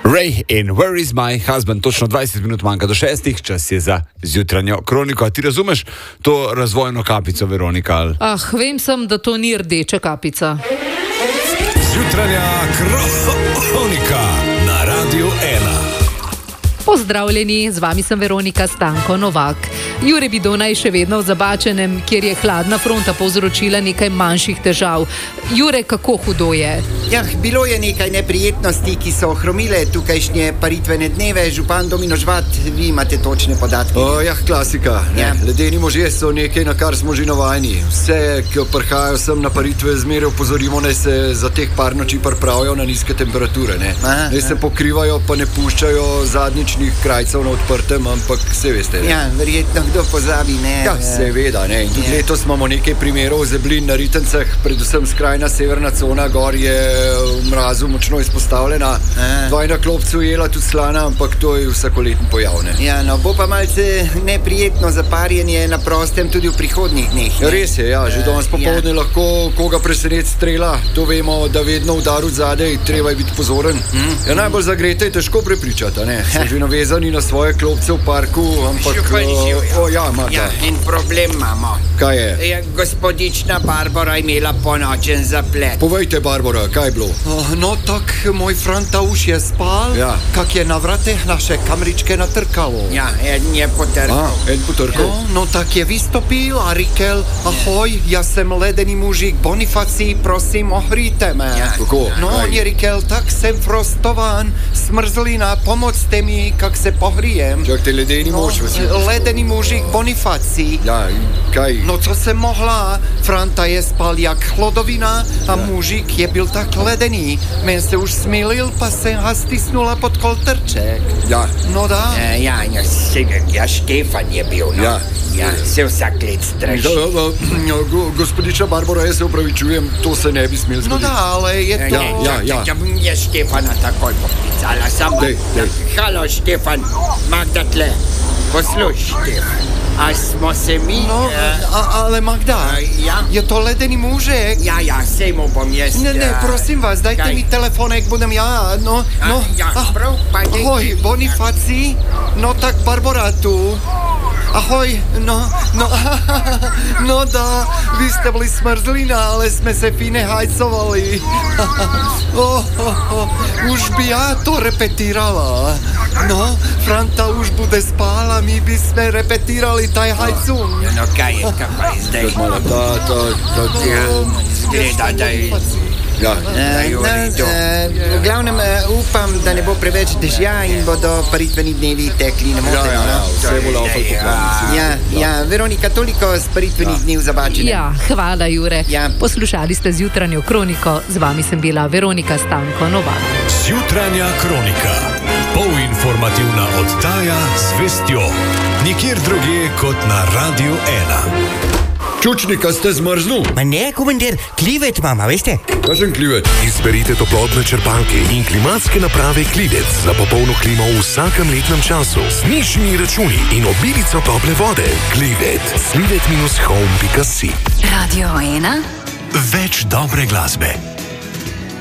Ray in Where is my husband? Točno 20 minut manjka do 6, čas je za zjutranjo kroniko. A ti razumeš to razvojno kapico, Veronika? Ali? Vem sem, da to ni rdeča kapica. Zjutranja kronika na Radiu 1. Pozdravljeni, z vami sem Veronika Stanko Novak. Jure Bidona je še vedno v Zabačenem, kjer je hladna fronta povzročila nekaj manjših težav. Jure, kako hudo je? Bilo je nekaj neprijetnosti, ki so ohromile tukajšnje paritvene dneve. Župan Domino Žvat, vi imate točne podatke. Klasika. Ledeni možje so nekaj, na kar smo že navajeni. Vse, ki prihajajo sem na paritve, zmeraj opozorimo, naj se za teh par noči pripravijo na nizke temperature. Naj se pokrivajo, pa ne puščajo zadnjičnih krajcev na odprtem, ampak vse veste. Verjetno kdo pozabi, ne? Seveda, ne. In tudi letos imamo nekaj primerov zeblin na ritencah, predvsem skrajna severna cona gor je v mrazu močno izpostavljena. Dva na klopcu jela tudi slana, ampak to je vsakoletni pojav, ne? Bo pa malce neprijetno zaparjenje na prostem tudi v prihodnjih dneh. Res je, že danes popoldne lahko koga presenet strela. To vemo, da vedno udar od zadej, treba je biti pozoren. Najbolj zagrete je težko prepričati, ne? So že navezani na svoje klopce v parku, ampak... In problem imamo. Kaj je? Gospodična Barbara imela ponočen zaplet. Povejte, Barbara, kaj je bilo? No tak, moj Frantauš je spal, kak je na vrateh naše kamričke natrkalo. En je potrkal. En potrkal? No tak je vystopil a rikel, ahoj, ja sem ledeni mužik Bonifacii, prosím, ohríte me. Kako? No, on je rikel, tak sem frostován, smrzlina, pomocte mi, kak se pohrijem. Čak, te ledeni muž vas je. Ledeni mužik Bonifacii. Kaj? No co jsem mohla, Franta je spal jak chlodovina a mužik je byl tak ledený. Men se už smilil, pa jsem ha stisnula pod koltrček. No da. Štefan je bil, no. Se vsak let straši. Gospodiča Barbara, jaz se upravičujem, to se ne bi smel zgoditi. No da, ale je to... Je Štefana takoj poklicala, samo... Halo, Štefan, Magda tle. Posluš, Štefan. A smo se mi... No, ale Magda, je to ledený mužek? Sej mu bom jaz... Ne, prosím vás, dajte mi telefonek, budem ja, Ahoj, Bonifacii, no tak Barbara tu. Ahoj, no da, vy ste byli smrzlina, ale sme se fine hajcovali. Už by ja to repetírala. No, Franta už bude spála, my by sme repetírali taj hajcun. No kaj je zdaj? Zgleda, da je... V glavnem upam, da ne bo preveč dežja in bodo paritveni dnevi tekli nemoteno. Vse bo laufal po planu. Veronika, toliko z paritvenih dni v Zabačenem. Hvala, Jure. Poslušali ste zjutranjo kroniko, z vami sem bila Veronika Stanko Novak. Zjutranja kronika, polinformativna oddaja z vestjo, nikjer drugje kot na Radiu 1. Čučnika ste zmrznul? Ma ne, komandir, klivet mama, veste? Kažem klivet. Izberite toplotne črpalke in klimatske naprave Klivec za popolno klimo v vsakem letnem času. Z nižjimi računi in obilico tople vode. Klivet. Klivet-home.si. Radio 1. Več dobre glasbe.